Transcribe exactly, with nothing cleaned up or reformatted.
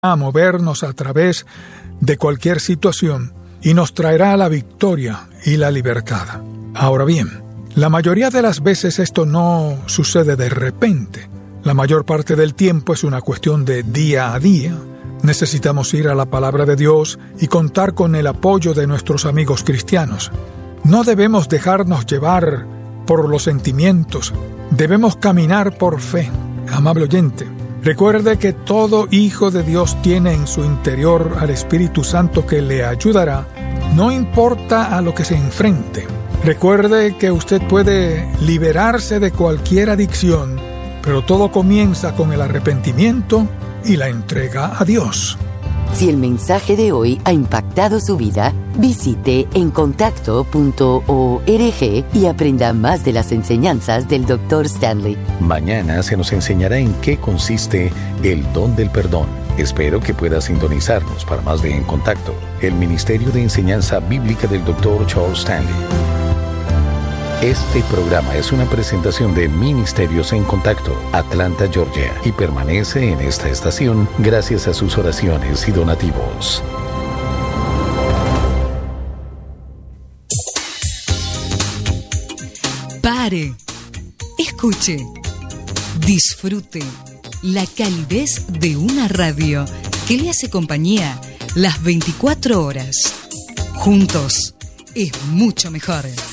a movernos a través de cualquier situación y nos traerá la victoria y la libertad. Ahora bien, la mayoría de las veces esto no sucede de repente. La mayor parte del tiempo es una cuestión de día a día. Necesitamos ir a la palabra de Dios y contar con el apoyo de nuestros amigos cristianos. No debemos dejarnos llevar por los sentimientos. Debemos caminar por fe. Amable oyente, recuerde que todo hijo de Dios tiene en su interior al Espíritu Santo que le ayudará, no importa a lo que se enfrente. Recuerde que usted puede liberarse de cualquier adicción, pero todo comienza con el arrepentimiento y la entrega a Dios. Si el mensaje de hoy ha impactado su vida, visite encontacto punto org y aprenda más de las enseñanzas del doctor Stanley. Mañana se nos enseñará en qué consiste el don del perdón. Espero que pueda sintonizarnos para más de En Contacto, el Ministerio de Enseñanza Bíblica del doctor Charles Stanley. Este programa es una presentación de Ministerios en Contacto, Atlanta, Georgia, y permanece en esta estación gracias a sus oraciones y donativos. Pare, escuche, disfrute la calidez de una radio que le hace compañía las veinticuatro horas. Juntos es mucho mejor.